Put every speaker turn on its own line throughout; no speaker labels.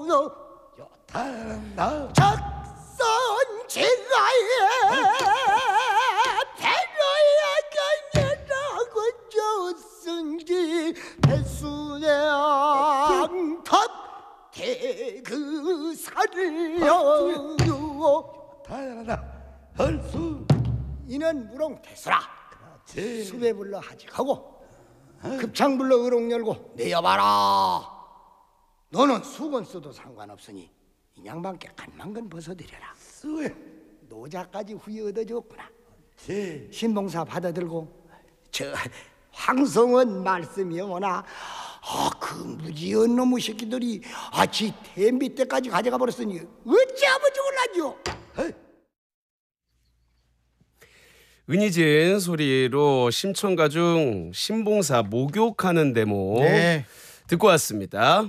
요탄나
작선지가에 배려야겠냐고 줬은지 배수양탑 대그살려
요탄나 헐수
이는 무롱대수라.
제
수배 불러 하직하고 급창 불러 의록 열고 내어봐라. 너는 수건 써도 상관없으니 이 양반께 간만근 벗어드려라.
수에
노자까지 후에 얻어줬구나.
제
신봉사 받아들고 저 황성은 말씀이 오나 그 무지한 놈의 새끼들이 지 댐비 때까지 가져가 버렸으니 어찌하면 좋을라죠.
은희진 소리로 심청가 중 신봉사 목욕하는 대목 듣고 왔습니다.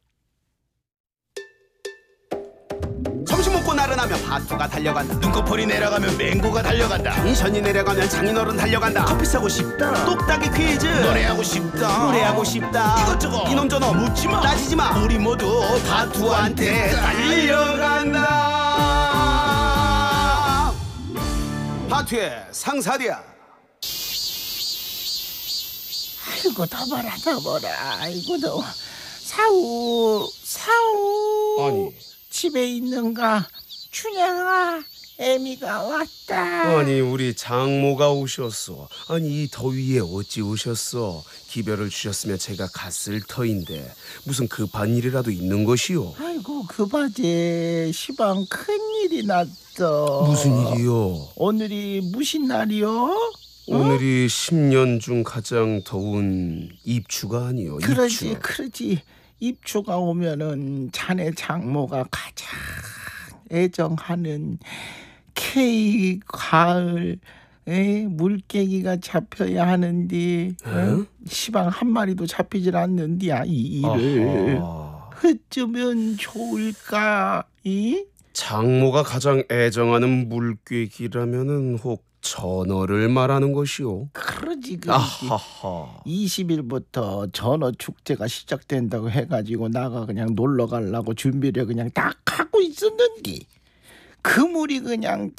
점심 먹고 나른하면 파투가 달려간다.
눈꺼풀이 내려가면 맹고가 달려간다.
텐션이 내려가면 장인어른 달려간다. 커피 사고 싶다. 똑딱이 퀴즈.
노래하고 싶다.
노래하고 싶다.
이것저것
이놈 저놈
묻지마.
따지지마.
우리 모두 파투한테
달려간다. 파투의 상사디야.
아이고 더봐라 더봐라. 아이고 더워. 사우
아니
집에 있는가? 춘향아 애미가 왔다.
아니 우리 장모가 오셨어. 아니 이 더위에 어찌 오셨어? 기별을 주셨으면 제가 갔을 터인데 무슨 급한 일이라도 있는 것이요?
아이고 급하지. 시방 큰일이 났어.
무슨 일이요?
오늘이 무슨 날이요?
오늘이 10년 중 가장 더운 입추가 아니요.
그러지
입추.
그러지. 입추가 오면은 자네 장모가 가장 애정하는 K 가을 물개기가 잡혀야 하는데 시방 한 마리도 잡히질 않는디야. 이 일을
아하.
어쩌면 좋을까?
장모가 가장 애정하는 물개기라면은 혹 전어를 말하는 것이요?
그러지 그러지.
아하하.
20일부터 전어 축제가 시작된다고 해가지고 나가 그냥 놀러 가려고 준비를 그냥 딱 하고 있었는데 그 물이 그냥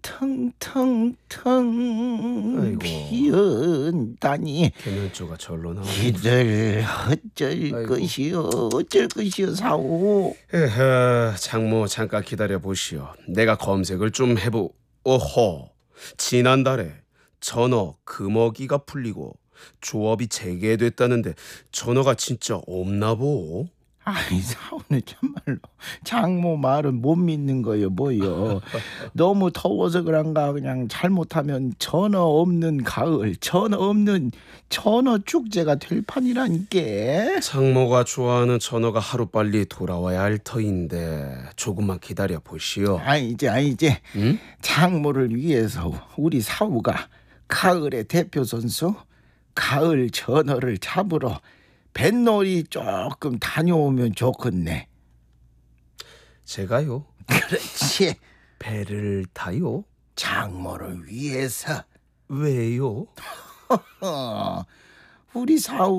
텅텅텅텅 피었다니.
개면조가 절로 나오네.
이들 어쩔
아이고.
것이요 사오.
에헤, 장모 잠깐 기다려 보시오. 내가 검색을 좀 해보. 오호. 지난달에 전어 금어기가 풀리고 조업이 재개됐다는데 전어가 진짜 없나 보?
아이 사오는 참말로 장모 말은 못 믿는 거요 뭐요. 너무 더워서 그런가 그냥 잘못하면 전어 없는 가을, 전어 없는 전어 축제가 될 판이라니까.
장모가 좋아하는 전어가 하루빨리 돌아와야 할 터인데 조금만 기다려 보시오.
이제
응?
장모를 위해서 우리 사우가 가을의 대표 선수 가을 전어를 잡으러 뱃놀이 조금 다녀오면 좋겠네.
제가요?
그렇지.
배를 타요?
장모를 위해서.
왜요?
우리 사우